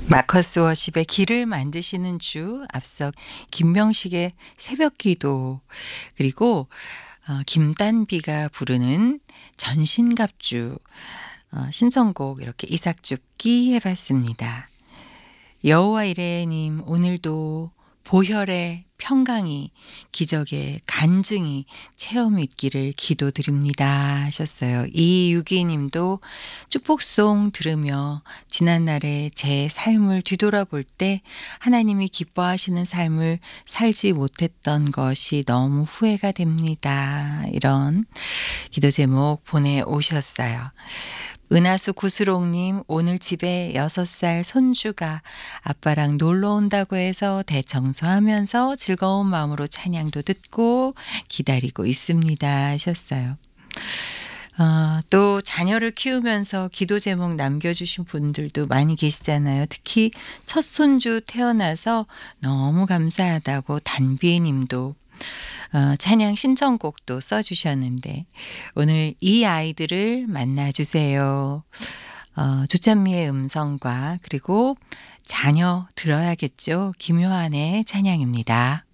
마커스 워십의 길을 만드시는 주, 앞서 김명식의 새벽기도, 그리고 김단비가 부르는 전신갑주, 신청곡 이렇게 이삭줍기 해봤습니다. 여호와 이레님, 오늘도 보혈의 평강이, 기적의 간증이 체험 있기를 기도드립니다 하셨어요. 이유기 님도 축복송 들으며 지난날의 제 삶을 뒤돌아볼 때 하나님이 기뻐하시는 삶을 살지 못했던 것이 너무 후회가 됩니다. 이런 기도 제목 보내오셨어요. 은하수 구스롱님, 오늘 집에 6살 손주가 아빠랑 놀러 온다고 해서 대청소하면서 즐거운 마음으로 찬양도 듣고 기다리고 있습니다 하셨어요. 또 자녀를 키우면서 기도 제목 남겨주신 분들도 많이 계시잖아요. 특히 첫 손주 태어나서 너무 감사하다고 단비 님도 찬양 신청곡도 써주셨는데, 오늘 이 아이들을 만나주세요. 조찬미의 음성과 그리고 자녀 들어야겠죠. 김요한의 찬양입니다.